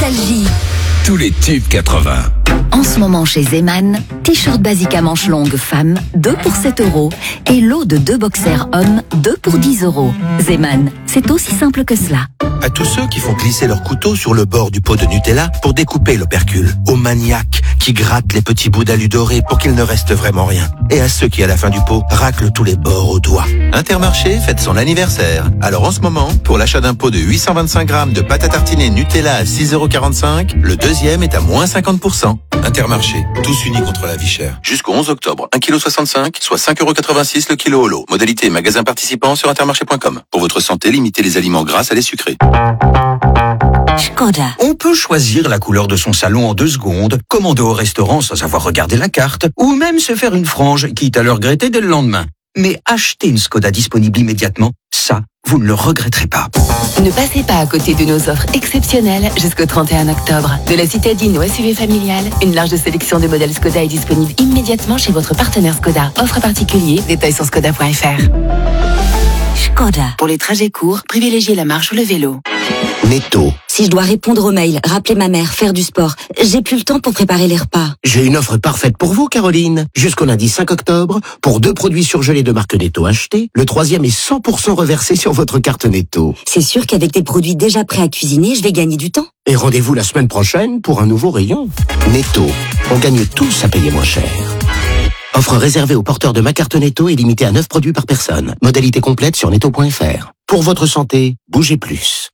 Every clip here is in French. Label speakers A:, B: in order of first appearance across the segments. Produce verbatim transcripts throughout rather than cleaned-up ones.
A: Nostalgie.
B: Tous les tubes quatre-vingts.
A: En ce moment chez Zeman, t-shirt basique à manches longues femme, deux pour sept euros. Et lot de deux boxers hommes, deux pour dix euros. Zeman, c'est aussi simple que cela.
C: À tous ceux qui font glisser leur couteau sur le bord du pot de Nutella pour découper l'opercule. Aux maniaques qui grattent les petits bouts d'alu doré pour qu'il ne reste vraiment rien. Et à ceux qui, à la fin du pot, raclent tous les bords au doigt. Intermarché fête son anniversaire. Alors en ce moment, pour l'achat d'un pot de huit cent vingt-cinq grammes de pâte à tartiner Nutella à six euros quarante-cinq, le deuxième est à moins cinquante pour cent. Intermarché, tous unis contre la vie chère. Jusqu'au onze octobre, un virgule soixante-cinq kilos, soit cinq euros quatre-vingt-six le kilo au lot. Modalité et magasin participant sur intermarché point com. Pour votre santé, limitez les aliments gras à les sucrés.
A: Skoda.
D: On peut choisir la couleur de son salon en deux secondes, commander au restaurant sans avoir regardé la carte, ou même se faire une frange, quitte à le regretter dès le lendemain. Mais acheter une Skoda disponible immédiatement, ça, vous ne le regretterez pas.
E: Ne passez pas à côté de nos offres exceptionnelles jusqu'au trente et un octobre. De la citadine au S U V familial, une large sélection de modèles Skoda est disponible immédiatement chez votre partenaire Skoda. Offre particulier, détails sur skoda point f r.
A: Skoda.
E: Pour les trajets courts, privilégiez la marche ou le vélo.
C: Netto.
F: Si je dois répondre aux mails, rappeler ma mère, faire du sport, j'ai plus le temps pour préparer les repas.
G: J'ai une offre parfaite pour vous, Caroline. Jusqu'au lundi cinq octobre, pour deux produits surgelés de marque Netto achetés, le troisième est cent pour cent reversé sur votre carte Netto.
F: C'est sûr qu'avec des produits déjà prêts à cuisiner, je vais gagner du temps.
G: Et rendez-vous la semaine prochaine pour un nouveau rayon.
C: Netto.
G: On gagne tous à payer moins cher. Offre réservée aux porteurs de ma carte Netto et limitée à neuf produits par personne. Modalité complète sur netto point f r. Pour votre santé, bougez plus.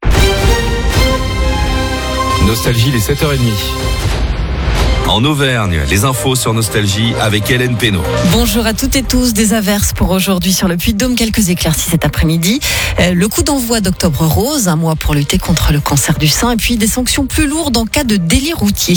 B: Nostalgie, les sept heures trente. En Auvergne, les infos sur Nostalgie avec Hélène Pénaud.
H: Bonjour à toutes et tous. Des averses pour aujourd'hui sur le Puy-de-Dôme, quelques éclaircies cet après-midi. Euh, le coup d'envoi d'Octobre Rose, un mois pour lutter contre le cancer du sein, et puis des sanctions plus lourdes en cas de délit routier.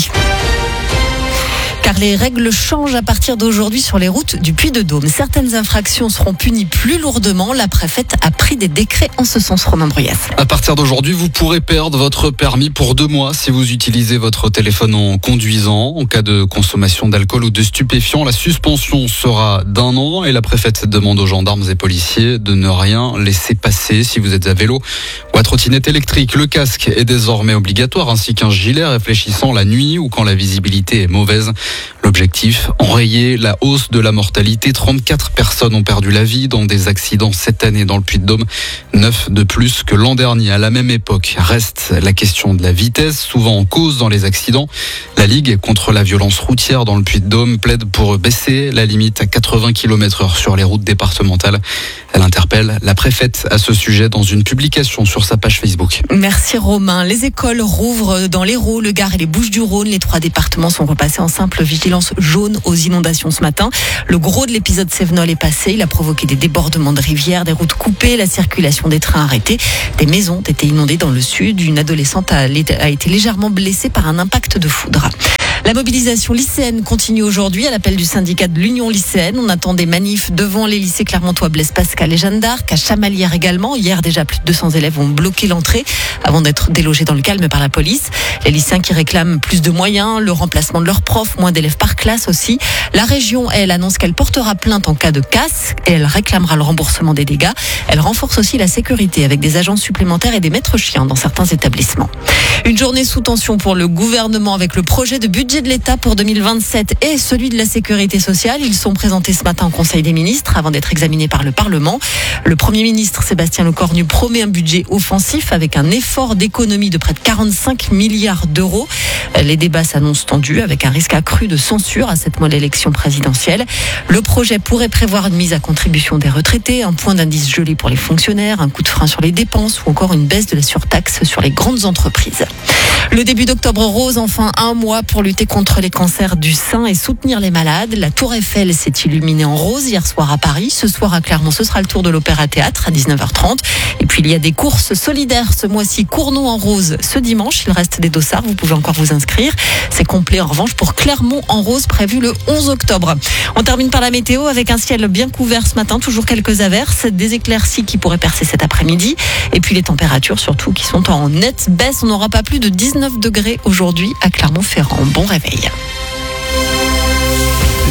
H: Car les règles changent à partir d'aujourd'hui sur les routes du Puy-de-Dôme. Certaines infractions seront punies plus lourdement. La préfète a pris des décrets en ce sens, Romain Bruyas.
I: À partir d'aujourd'hui, vous pourrez perdre votre permis pour deux mois si vous utilisez votre téléphone en conduisant. En cas de consommation d'alcool ou de stupéfiants, la suspension sera d'un an et la préfète demande aux gendarmes et policiers de ne rien laisser passer si vous êtes à vélo ou à trottinette électrique. Le casque est désormais obligatoire ainsi qu'un gilet réfléchissant la nuit ou quand la visibilité est mauvaise. L'objectif, enrayer la hausse de la mortalité. trente-quatre personnes ont perdu la vie dans des accidents cette année dans le Puy-de-Dôme. neuf de plus que l'an dernier. À la même époque, reste la question de la vitesse, souvent en cause dans les accidents. La Ligue contre la violence routière dans le Puy-de-Dôme plaide pour baisser la limite à quatre-vingts kilomètres heure sur les routes départementales. Elle interpelle la préfète à ce sujet dans une publication sur sa page Facebook.
H: Merci Romain. Les écoles rouvrent dans l'Hérault, le Gard et les Bouches-du-Rhône. Les trois départements sont repassés en simple vigilance jaune aux inondations ce matin. Le gros de l'épisode Cévenol est passé. Il a provoqué des débordements de rivières, des routes coupées, la circulation des trains arrêtée. Des maisons étaient inondées dans le sud. Une adolescente a été légèrement blessée par un impact de foudre. La mobilisation lycéenne continue aujourd'hui à l'appel du syndicat de l'Union lycéenne. On attend des manifs devant les lycées Clermontois, Blaise Pascal et Jeanne d'Arc, à Chamalières également. Hier, déjà, plus de deux cents élèves ont bloqué l'entrée avant d'être délogés dans le calme par la police. Les lycéens qui réclament plus de moyens, le remplacement de leurs profs, moins d'élèves par classe aussi. La région, elle, annonce qu'elle portera plainte en cas de casse et elle réclamera le remboursement des dégâts. Elle renforce aussi la sécurité avec des agents supplémentaires et des maîtres chiens dans certains établissements. Une journée sous tension pour le gouvernement avec le projet de budget de l'État pour deux mille vingt-sept et celui de la sécurité sociale. Ils sont présentés ce matin au Conseil des ministres avant d'être examinés par le Parlement. Le Premier ministre Sébastien Lecornu promet un budget offensif avec un effort d'économie de près de quarante-cinq milliards d'euros. Les débats s'annoncent tendus avec un risque accru de censure à cette mois d'élection présidentielle. Le projet pourrait prévoir une mise à contribution des retraités, un point d'indice gelé pour les fonctionnaires, un coup de frein sur les dépenses ou encore une baisse de la surtaxe sur les grandes entreprises. Le début d'Octobre Rose, enfin un mois pour lutter contre les cancers du sein et soutenir les malades. La Tour Eiffel s'est illuminée en rose hier soir à Paris. Ce soir à Clermont, ce sera le tour de l'Opéra-Théâtre à dix-neuf heures trente. Et puis il y a des courses solidaires ce mois-ci. Cournot en rose ce dimanche. Il reste des dossards, vous pouvez encore vous inscrire. C'est complet en revanche pour Clermont en rose prévu le onze octobre. On termine par la météo avec un ciel bien couvert ce matin. Toujours quelques averses, des éclaircies qui pourraient percer cet après-midi. Et puis les températures surtout qui sont en nette baisse. On n'aura pas plus de dix-neuf degrés aujourd'hui à Clermont-Ferrand. Bon réveil.
B: Les matins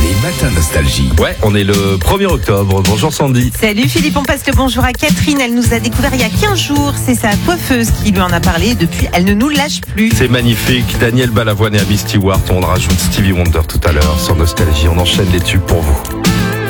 B: sur Nostalgie. Ouais, on est le premier octobre. Bonjour Sandy.
J: Salut Philippe, on passe le bonjour à Catherine. Elle nous a découvert il y a quinze jours. C'est sa coiffeuse qui lui en a parlé. Depuis, elle ne nous lâche plus.
B: C'est magnifique. Daniel Balavoine et Abby Stewart. On rajoute Stevie Wonder tout à l'heure sur Nostalgie. On enchaîne les tubes pour vous.